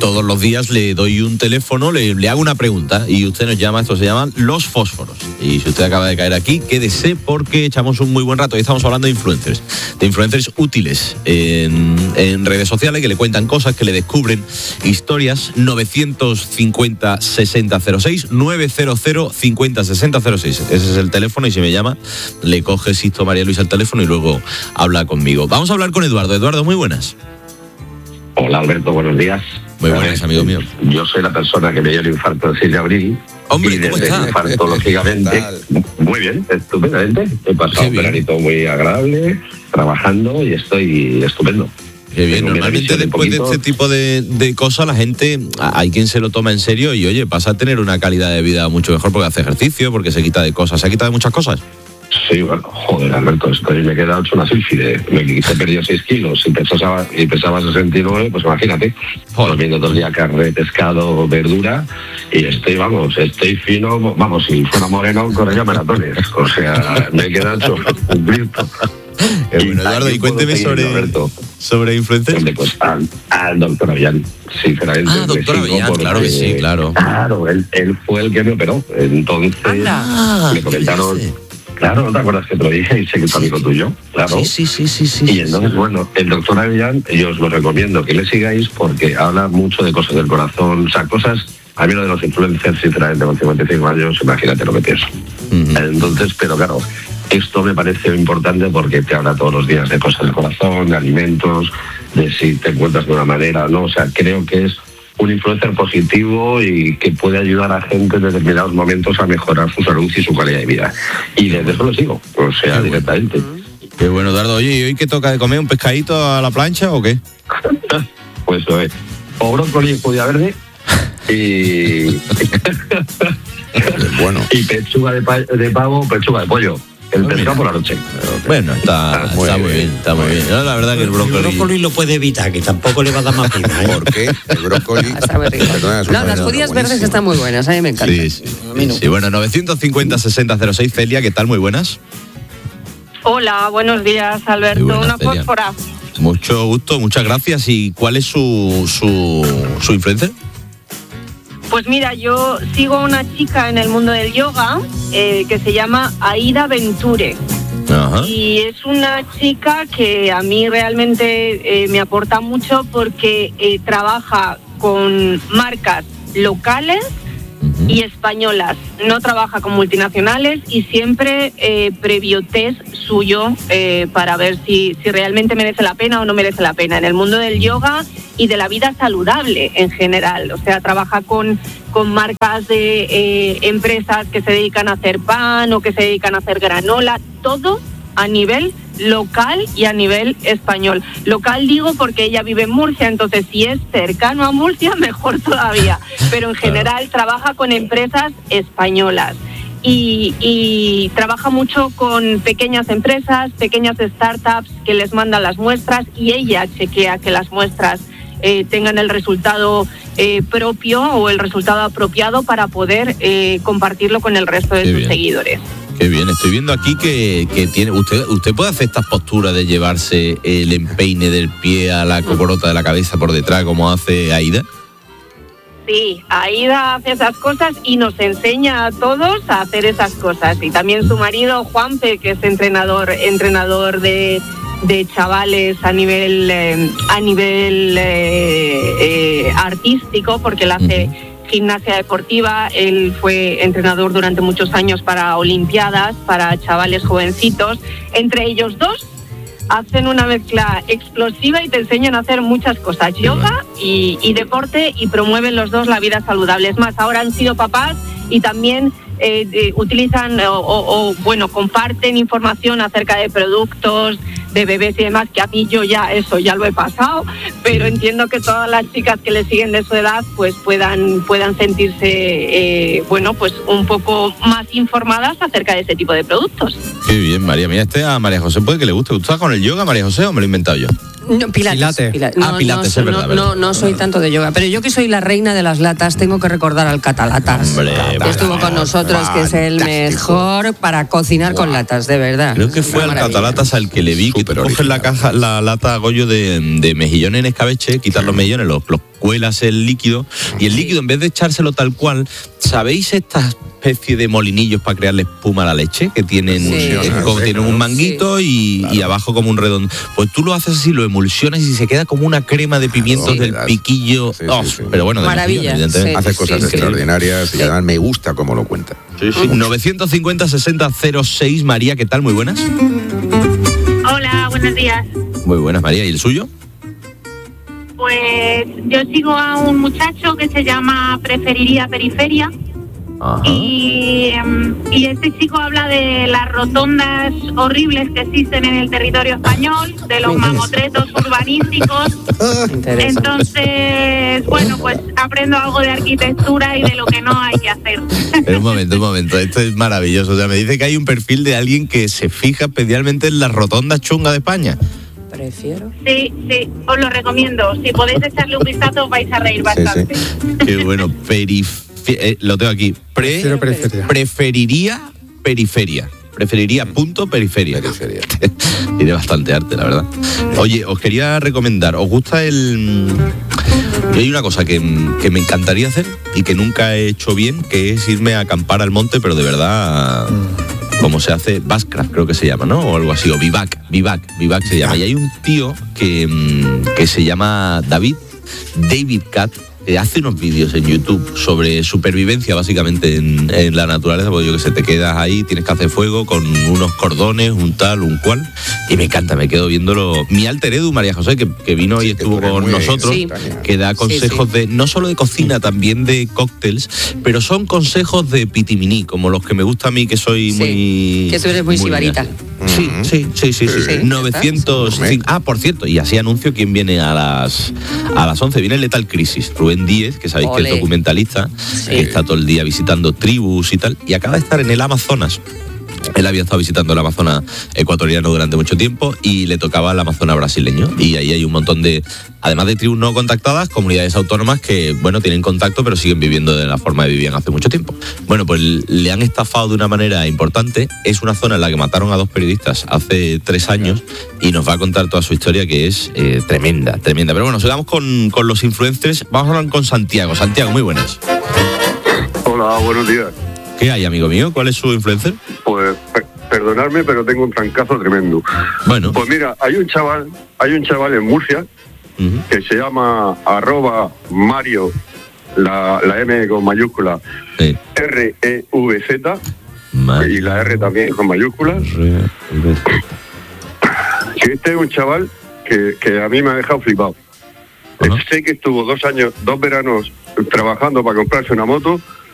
todos los días le doy un teléfono, le hago una pregunta y usted nos llama. Esto se llaman los fósforos. Y si usted acaba de caer aquí, quédese porque echamos un muy buen rato. Hoy estamos hablando de influencers útiles en redes sociales, que le cuentan cosas, que le descubren historias. 950-6006, 900-50-6006. Ese es el teléfono y si me llama, le coge Sisto María Luisa el teléfono y luego habla conmigo. Vamos a hablar con Eduardo. Eduardo, muy buenas. Hola Alberto, buenos días. Muy buenas, amigo mío. Yo soy la persona que me dio el infarto el 6 de abril. Hombre, y desde ¿cómo está? el infarto, lógicamente, muy bien, estupendamente. He pasado un veranito muy agradable, trabajando y estoy estupendo. Qué bien, normalmente después de este tipo de cosas la gente, hay quien se lo toma en serio y oye, pasa a tener una calidad de vida mucho mejor porque hace ejercicio, porque se quita de cosas. ¿Se ha quitado de muchas cosas? Sí, bueno, joder, Alberto, me queda 8 una sílfide. Me perdió 6 kilos y pesaba 69, pues imagínate. Comiendo todo el día carne, pescado, verdura y estoy fino, si fuera moreno, correría maratones. O sea, me queda 8 cumplido. Bueno, Eduardo, y cuénteme sobre influencers. Pues al doctor Avellán, sinceramente. Doctor Avellán, claro que sí, claro. Claro, él fue el que me operó. Entonces, me comentaron... Claro, ¿no te acuerdas que te lo dije? Y sé que es amigo tuyo, claro. Sí. Y entonces, bueno, el doctor Avellán, yo os lo recomiendo que le sigáis porque habla mucho de cosas del corazón, o sea, cosas... A mí lo de los influencers, sinceramente, con 55 años, imagínate lo que pienso. Entonces, pero claro, esto me parece importante porque te habla todos los días de cosas del corazón, de alimentos, de si te encuentras de una manera, ¿no? O sea, creo que es un influencer positivo y que puede ayudar a gente en determinados momentos a mejorar su salud y su calidad de vida. Y desde eso lo sigo, o sea, directamente. Qué bueno, Eduardo. Oye, ¿y hoy qué toca de comer? ¿Un pescadito a la plancha o qué? Pues lo es. O brócoli en judía verde y... bueno. Y pechuga de pavo, pechuga de pollo. El pescado por la noche. Bueno, está muy bien. No, la verdad que el brócoli lo puede evitar, que tampoco le va a dar más pena. ¿Por qué? El brócoli... Está muy rico. No, las judías verdes están muy buenas, a mí me encantan. Sí. Bueno, 950-6006, Celia, ¿qué tal? Muy buenas. Hola, buenos días, Alberto. Buenas, una Celia. fósfora. Mucho gusto, muchas gracias. ¿Y cuál es su influencer? Pues mira, yo sigo a una chica en el mundo del yoga que se llama Aida Venture. Ajá. Y es una chica que a mí realmente me aporta mucho porque trabaja con marcas locales y españolas. No trabaja con multinacionales y siempre previo test suyo para ver si realmente merece la pena o no merece la pena en el mundo del yoga y de la vida saludable en general. O sea, trabaja con marcas de empresas que se dedican a hacer pan o que se dedican a hacer granola, todo a nivel local y a nivel español. Local digo porque ella vive en Murcia, entonces si es cercano a Murcia, mejor todavía. Pero en general trabaja con empresas españolas y trabaja mucho con pequeñas empresas, pequeñas startups que les mandan las muestras y ella chequea que las muestras tengan el resultado propio o el resultado apropiado para poder compartirlo con el resto de sus seguidores. Qué bien, estoy viendo aquí que tiene... ¿Usted puede hacer estas posturas de llevarse el empeine del pie a la cocorota de la cabeza por detrás como hace Aida? Sí, Aida hace esas cosas y nos enseña a todos a hacer esas cosas. Y también su marido, Juanpe, que es entrenador de chavales a nivel artístico, porque él hace gimnasia deportiva. Él fue entrenador durante muchos años para olimpiadas, para chavales jovencitos. Entre ellos dos hacen una mezcla explosiva y te enseñan a hacer muchas cosas, yoga y deporte, y promueven los dos la vida saludable. Es más, ahora han sido papás y también utilizan comparten información acerca de productos de bebés y demás, que a mí eso ya lo he pasado, pero entiendo que todas las chicas que le siguen de su edad pues puedan sentirse pues un poco más informadas acerca de ese tipo de productos. Qué bien, María. Mira, a María José puede que le guste. ¿Usted está con el yoga, María José, o me lo he inventado yo? No, Pilates. Pilates, es verdad. No soy tanto de yoga, pero yo que soy la reina de las latas, tengo que recordar al Catalatas, que estuvo con nosotros, que es el mejor para cocinar con latas, de verdad. Creo que fue al Catalatas al que le vi que coges la lata Goyo de mejillones en escabeche, quitas los mejillones, los cuelas el líquido, y el líquido, en vez de echárselo tal cual, ¿sabéis estas especie de molinillos para crearle espuma a la leche que tienen, tienen un manguito y abajo como un redondo? Pues tú lo haces así, lo emulsionas y se queda como una crema de pimientos del piquillo. Pero bueno, maravilla. Hace cosas extraordinarias y además me gusta cómo lo cuenta. 950-60-06. María, ¿qué tal? Muy buenas. Hola, buenos días. Muy buenas, María. ¿Y el suyo? Pues yo sigo a un muchacho que se llama Preferiría Periferia. Ajá. Y este chico habla de las rotondas horribles que existen en el territorio español, de los mamotretos urbanísticos. Entonces, bueno, pues aprendo algo de arquitectura y de lo que no hay que hacer. Pero un momento, esto es maravilloso. O sea, me dice que hay un perfil de alguien que se fija especialmente en las rotondas chungas de España. Prefiero. Sí, os lo recomiendo. Si podéis echarle un vistazo os vais a reír bastante. Qué bueno, lo tengo aquí. Preferiría periferia. Preferiría punto periferia. Tiene bastante arte, la verdad. Oye, os quería recomendar, ¿os gusta Yo hay una cosa que me encantaría hacer y que nunca he hecho bien, que es irme a acampar al monte, pero de verdad, como se hace, Bushcraft creo que se llama, ¿no? O algo así, o Vivac se llama. Y hay un tío que se llama David Cat, que hace unos vídeos en YouTube sobre supervivencia básicamente en la naturaleza, porque yo que sé, te quedas ahí, tienes que hacer fuego con unos cordones, un tal, un cual, y me encanta, me quedo viéndolo. Mi alter Edu, María José, que vino y estuvo con nosotros, que da consejos de, no solo de cocina, también de cócteles, pero son consejos de pitiminí, como los que me gusta a mí, que soy muy... Que tú eres muy sibarita. Sí. 905. Por cierto, y así anuncio quién viene a las 11. Viene Lethal Crisis, Rubén Díez, que sabéis que es documentalista, que está todo el día visitando tribus y tal, y acaba de estar en el Amazonas. Él había estado visitando el Amazonas ecuatoriano durante mucho tiempo y le tocaba el Amazonas brasileño. Y ahí hay un montón de, además de tribus no contactadas, comunidades autónomas que, bueno, tienen contacto pero siguen viviendo de la forma que vivían hace mucho tiempo. Bueno, pues le han estafado de una manera importante. Es una zona en la que mataron a 2 periodistas hace 3 años y nos va a contar toda su historia, que es tremenda. Pero bueno, sigamos con los influencers. Vamos a hablar con Santiago. Santiago, muy buenas. Hola, buenos días. ¿Qué hay, amigo mío? ¿Cuál es su influencer? Pues perdonadme, pero tengo un trancazo tremendo. Bueno. Pues mira, hay un chaval en Murcia que se llama @Mario, la M con mayúscula, REVZ, y la R también con mayúsculas. Que este es un chaval que a mí me ha dejado flipado. Sé que estuvo 2 veranos trabajando para comprarse una moto,